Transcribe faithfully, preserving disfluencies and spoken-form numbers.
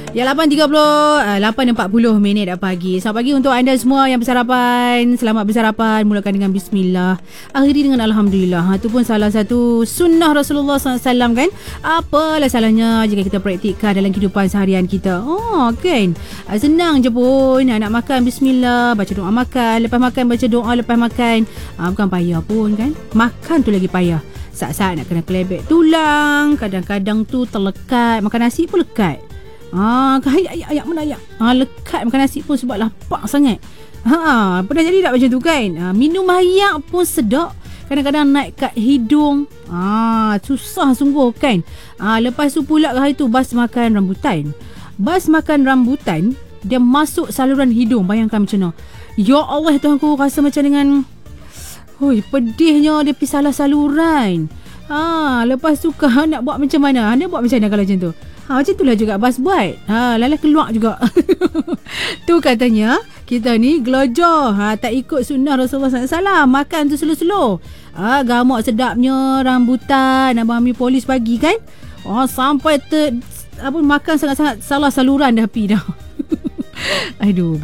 Ya, lapan tiga puluh, lapan empat puluh minit dah pagi. Selamat pagi untuk anda semua yang bersarapan. Selamat bersarapan. Mulakan dengan bismillah, akhiri dengan alhamdulillah. Ha, itu pun salah satu sunnah Rasulullah sallallahu alaihi wasallam kan. Apalah salahnya jika kita praktikkan dalam kehidupan seharian kita. Oh kan, senang je pun. Nak makan bismillah, baca doa makan. Lepas makan baca doa lepas makan. ha, Bukan payah pun kan. Makan tu lagi payah. Saat-saat nak kena kelebek tulang. Kadang-kadang tu terlekat. Makan nasi pun lekat. Ah, ayak ayak ayak mana ayak. Ah, lekat makan nasi pun sebab lapar sangat. Ha, pernah jadi tak macam tu kan? Ah, minum ayak pun sedap. Kadang-kadang naik kat hidung. Ah, susah sungguh kan? Ah, lepas tu pula hari tu bas makan rambutan. Bas makan rambutan, dia masuk saluran hidung. Bayangkan macam mana. Ya Allah Tuhanku, rasa macam dengan oi, pedihnya dia pergi salah saluran. Ha, lepas tu kau nak buat macam mana? Anda buat macam mana kalau macam tu? Ha, macam itulah juga bas buat. Ha, lala keluar juga. Tu katanya kita ni gelojoh. Ha, tak ikut sunnah Rasulullah sallallahu alaihi wasallam. Makan tu slow-slow. Ha, gamak sedapnya rambutan abang ambil polis pagi kan. Oh, sampai ter, apa makan sangat-sangat salah saluran dah pi dah. Aduh.